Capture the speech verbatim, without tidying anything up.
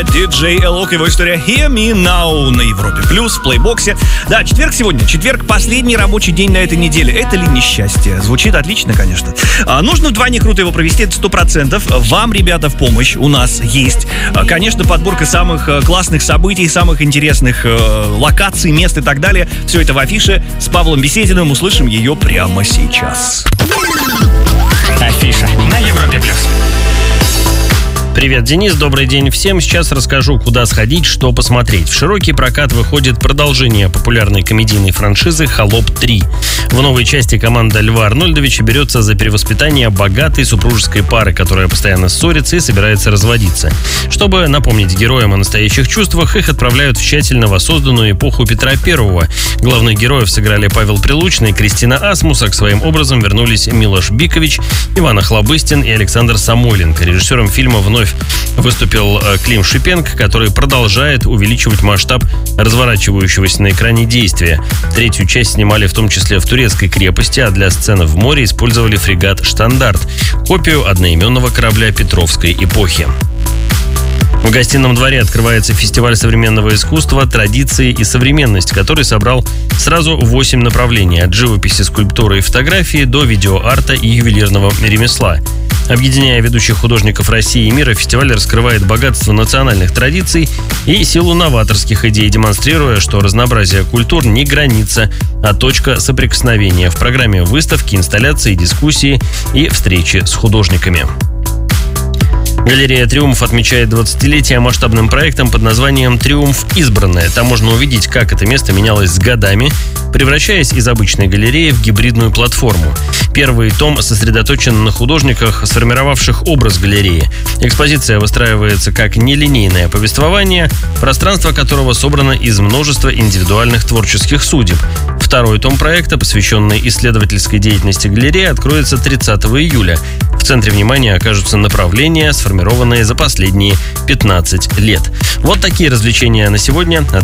Диджей Элок, его история Hear Me Now на Европе Плюс в плейбоксе. Да, четверг сегодня. Четверг — последний рабочий день на этой неделе. Это ли несчастье? Звучит отлично, конечно. А, нужно вдвойне круто его провести, это сто процентов. Вам, ребята, в помощь у нас есть. А, конечно, подборка самых а, классных событий, самых интересных а, локаций, мест и так далее. Все это в афише с Павлом Бесединым. Услышим ее прямо сейчас. Афиша на Европе Плюс. Привет, Денис, добрый день всем. Сейчас расскажу, куда сходить, что посмотреть. В широкий прокат выходит продолжение популярной комедийной франшизы «Холоп три». В новой части команда Льва Арнольдовича берется за перевоспитание богатой супружеской пары, которая постоянно ссорится и собирается разводиться. Чтобы напомнить героям о настоящих чувствах, их отправляют в тщательно воссозданную эпоху Петра Первого. Главных героев сыграли Павел Прилучный и Кристина Асмус, а к своим образом вернулись Милош Бикович, Иван Охлобыстин и Александр Самойленко. Режиссером фильма вновь выступил Клим Шипенко, который продолжает увеличивать масштаб разворачивающегося на экране действия. Третью часть снимали в том числе в турецкой крепости, а для сцены в море использовали фрегат «Штандарт», копию одноименного корабля Петровской эпохи. В Гостином дворе открывается фестиваль современного искусства «Традиции и современность», который собрал сразу восемь направлений – от живописи, скульптуры и фотографии до видеоарта и ювелирного ремесла. Объединяя ведущих художников России и мира, фестиваль раскрывает богатство национальных традиций и силу новаторских идей, демонстрируя, что разнообразие культур не граница, а точка соприкосновения. В программе выставки, инсталляции, дискуссии и встречи с художниками. Галерея «Триумф» отмечает двадцатилетие масштабным проектом под названием «Триумф. Избранное». Там можно увидеть, как это место менялось с годами, превращаясь из обычной галереи в гибридную платформу. Первый том сосредоточен на художниках, сформировавших образ галереи. Экспозиция выстраивается как нелинейное повествование, пространство которого собрано из множества индивидуальных творческих судеб. Второй том проекта, посвященный исследовательской деятельности галереи, откроется тридцатого июля. В центре внимания окажутся направления, сформированные за последние пятнадцать лет. Вот такие развлечения на сегодня.